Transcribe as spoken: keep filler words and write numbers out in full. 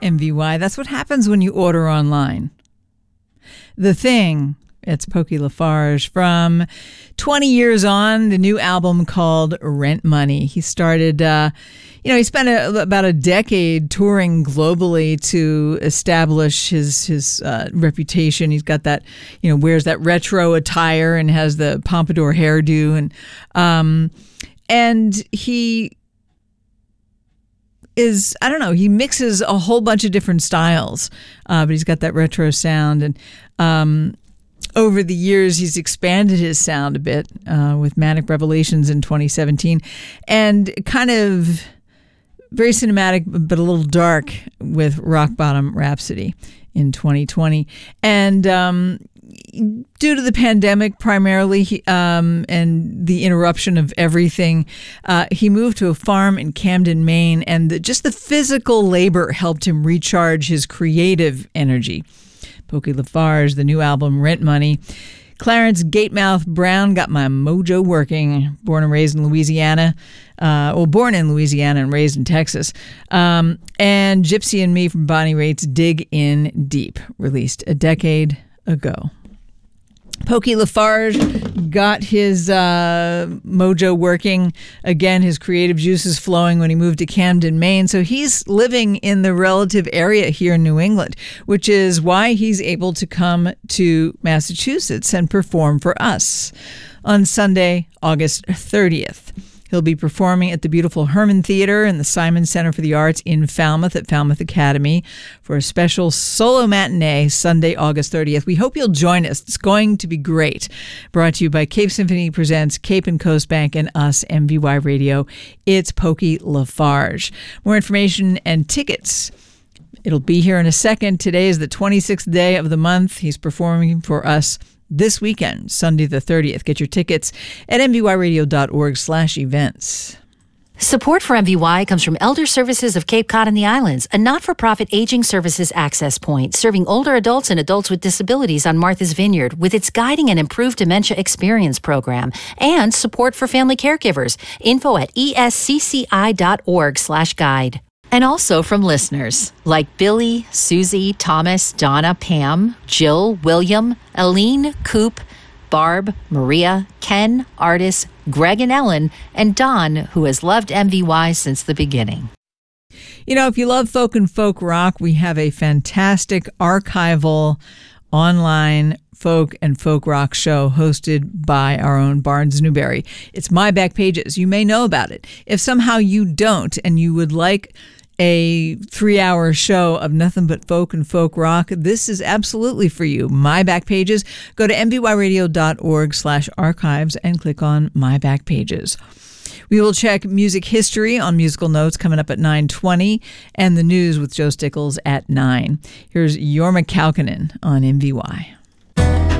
M V Y. That's what happens when you order online. The Thing. It's Pokey LaFarge from twenty years on, the new album called Rent Money. He started, uh, you know, he spent a, about a decade touring globally to establish his his uh, reputation. He's got that, you know, wears that retro attire and has the pompadour hairdo, and um, and he is, I don't know, he mixes a whole bunch of different styles, uh, but he's got that retro sound. And um, over the years, he's expanded his sound a bit uh, with Manic Revelations in twenty seventeen, and kind of very cinematic, but a little dark with Rock Bottom Rhapsody in twenty twenty. And um, due to the pandemic primarily he, um, and the interruption of everything, uh, he moved to a farm in Camden, Maine, and the, just the physical labor helped him recharge his creative energy. Pokey LaFarge, the new album, Rent Money. Clarence Gatemouth Brown, Got My Mojo Working, born and raised in Louisiana. Uh, well, born in Louisiana and raised in Texas. Um, and Gypsy and Me from Bonnie Raitt's Dig In Deep, released a decade ago. Pokey LaFarge got his uh, mojo working again, his creative juices flowing when he moved to Camden, Maine. So he's living in the relative area here in New England, which is why he's able to come to Massachusetts and perform for us on Sunday, August thirtieth. He'll be performing at the beautiful Herman Theater and the Simon Center for the Arts in Falmouth at Falmouth Academy for a special solo matinee Sunday, August thirtieth. We hope you'll join us. It's going to be great. Brought to you by Cape Symphony Presents, Cape and Coast Bank, and us, M V Y Radio. It's Pokey LaFarge. More information and tickets, it'll be here in a second. Today is the twenty-sixth day of the month. He's performing for us this weekend, Sunday the thirtieth. Get your tickets at m v y radio dot org slash events. Support for M V Y comes from Elder Services of Cape Cod and the Islands, a not-for-profit aging services access point serving older adults and adults with disabilities on Martha's Vineyard with its Guiding and Improved Dementia Experience program, and support for family caregivers. Info at e s c c i dot org slash guide. And also from listeners like Billy, Susie, Thomas, Donna, Pam, Jill, William, Aline, Coop, Barb, Maria, Ken, Artis, Greg and Ellen, and Don, who has loved M V Y since the beginning. You know, if you love folk and folk rock, we have a fantastic archival online folk and folk rock show hosted by our own Barnes Newberry. It's My Back Pages. You may know about it. If somehow you don't and you would like a three-hour show of nothing but folk and folk rock, this is absolutely for you. My Back Pages. Go to m v y radio dot org slash archives and click on My Back Pages. We will check music history on Musical Notes coming up at nine twenty and the news with Joe Stickles at nine. Here's Jorma Kaukonen on M V Y.